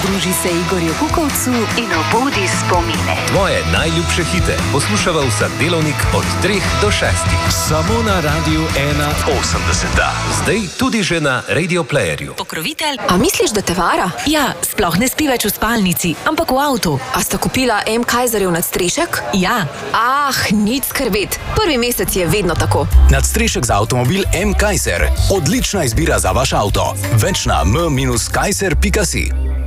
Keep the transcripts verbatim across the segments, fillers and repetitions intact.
Pridruži se Igorju Kukovcu in obudi spomine. Tvoje najljubše hite poslušava vsak delovnik od treh do šestih. Samo na Radiu ena osemdeset. Zdaj tudi že na Radio Playerju. Pokrovitelj. A misliš, da te vara? Ja, sploh ne spi več v spalnici, ampak v avtu. A sta kupila M. Kaiserjev nadstrešek? Ja. Ah, nič skrbeti. Prvi mesec je vedno tako. Nadstrešek za avtomobil M. Kaiser. Odlična izbira za vaš avto. Več na m kaiser pika si.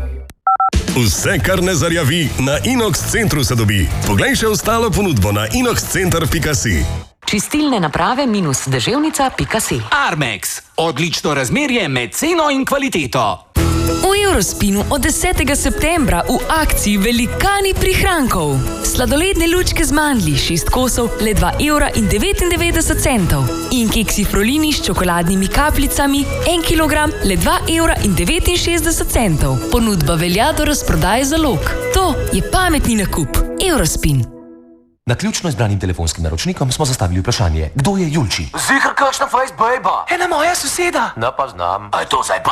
Vse, kar ne zarjavi, na Inox centru se dobi. Poglej še ostalo ponudbo na inox center pika si. Čistilne naprave minus deževnica pika si. Armex. Odlično razmerje med ceno in kvaliteto. V Eurospinu od desetega septembra v akciji velikani prihrankov. Sladoledne lučke z mandlji, šest kosov, le dva evra in devetindevetdeset centov. In keksi Frolini s čokoladnimi kapljicami, en kilogram, le dva evra in devetinšestdeset centov. Ponudba velja do razprodaje zalog. To je pametni nakup. Eurospin. Na ključno izbranim telefonskim naročnikom smo zastavili vprašanje, kdo je Julči? Zihar kakšna face bejba. Ena moja soseda. No pa znam. A je to zdaj pa...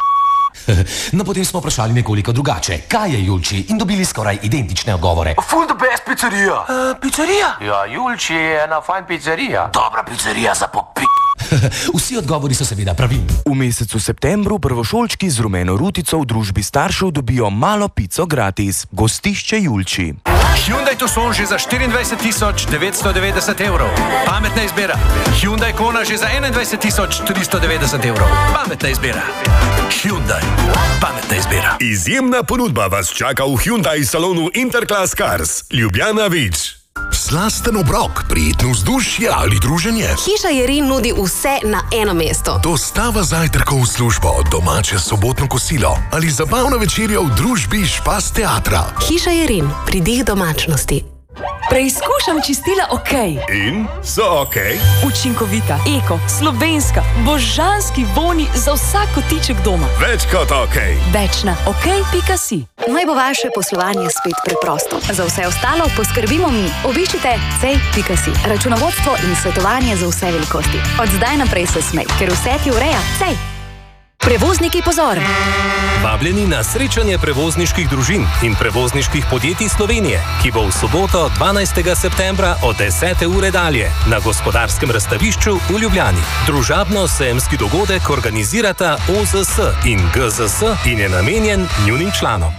No, potem smo vprašali nekoliko drugače. Kaj je Julči? In dobili skoraj identične odgovore. Full the best pizzerija. Uh, pizzerija? Ja, Julči je ena fajn pizzerija. Dobra pizzerija za popi... Vsi odgovori so seveda pravilni. V mesecu septembru prvošolčki z rumeno rutico v družbi staršev dobijo malo pico gratis. Gostišče Julči. Hyundai Tucson že za štiriindvajset tisoč devetsto devetdeset evrov. Pametna izbira. Hyundai Kona že za enaindvajset tisoč tristo devetdeset evrov. Pametna izbira. Hyundai. Pametna izbira. Izjemna ponudba vas čaka v Hyundai salonu Interclass Cars. Ljubljana Vič. Slasten obrok, prijetno vzdušje ali druženje. Hiša Jerin nudi vse na eno mesto. Dostava zajtrkov v službo, domače sobotno kosilo ali zabavna večerja v družbi Špas teatra. Hiša Jerin, pridih domačnosti. Preizkušam čistila OK. In so OK? Učinkovita, eko, slovenska, božanski voni za vsak kotiček doma. Več kot OK. Več na ok pika si. Naj bo vaše poslovanje spet preprosto. Za vse ostalo poskrbimo mi. Obiščite cej pika si. Računovodstvo in svetovanje za vse velikosti. Od zdaj naprej se smej, ker vse ti ureja cej. Prevozniki pozor! Vabljeni na srečanje prevozniških družin in prevozniških podjetij Slovenije, ki bo v soboto dvanajstega septembra od desete ure dalje na gospodarskem razstavišču v Ljubljani. Družabno-sejemski dogodek organizirata O Z S in G Z S in je namenjen njunim članom.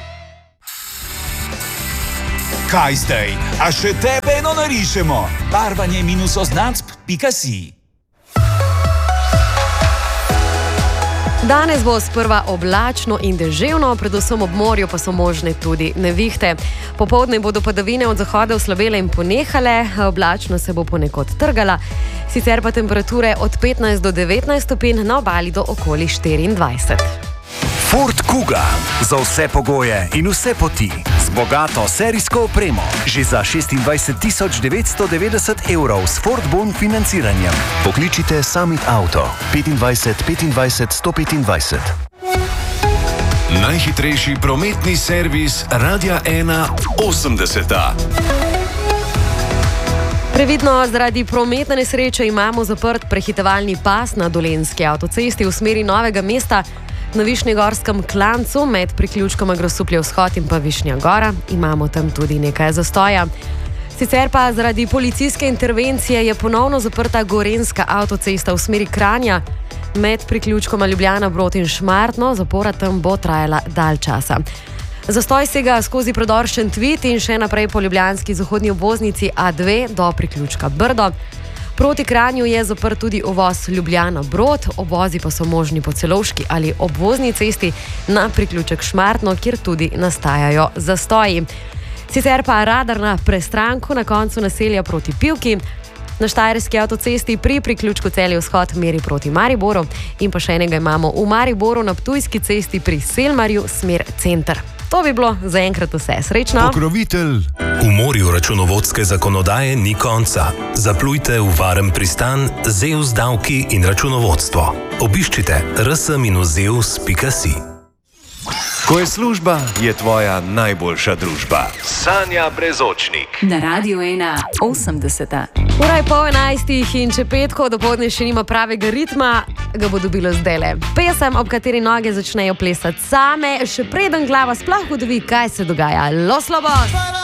Kaj zdaj? A še tebe eno narišemo? Barvanje minus oznacb pika si. Danes bo sprva oblačno in deževno, predvsem ob morju pa so možne tudi nevihte. Popoldne bodo padavine od zahoda oslabele in ponehale, oblačno se bo ponekod trgala, sicer pa temperature od petnajst do devetnajst stopinj, na obali do okoli štiriindvajset. Ford Kuga. Za vse pogoje in vse poti. Z bogato serijsko opremo. Že za šestindvajset tisoč devetsto devetdeset evrov s Ford Bon financiranjem. Pokličite Summit Auto petindvajset petindvajset sto petindvajset. Najhitrejši prometni servis Radia ena osemdeset. Previdno, zaradi prometne nesreče imamo zaprt prehitevalni pas na Dolenjski avtocesti v smeri Novega mesta. Na Višnjegorskem klancu med priključkoma Grosuplje vzhod in pa Višnja Gora imamo tam tudi nekaj zastoja. Sicer pa zaradi policijske intervencije je ponovno zaprta Gorenjska avtocesta v smeri Kranja. Med priključkoma Ljubljana, Brod in Šmartno zapora tam bo trajala dalj časa. Zastoj sega skozi predor Šentvid in še naprej po ljubljanski zahodni obvoznici A dve do priključka Brdo. Proti Kranju je zaprt tudi uvoz Ljubljana-Brod, obvozi pa so možni po Celovški ali obvozni cesti na priključek Šmartno, kjer tudi nastajajo zastoji. Sicer pa radar na prestranku na koncu naselja proti Pivki, na Štajerski avtocesti pri priključku Celje vzhod meri proti Mariboru in pa še enega imamo v Mariboru na Ptujski cesti pri Selmarju smer center. To bi bilo za enkrat vse. Srečno! Pokrovitelj. V morju računovodske zakonodaje ni konca. Zaplujte v varen pristan z E U S davki in računovodstvo. Obiščite r s zeus pika si. Ko je služba, je tvoja najboljša družba. Sanja Brezočnik. Na Radiu ena osemdeseta. Ura je pol enajstih in če petkov dopoldne še nima pravega ritma, ga bo dobilo zdajle. Pesem, ob kateri noge začnejo plesati same, še preden glava sploh ugotovi, kaj se dogaja. Los Lobos!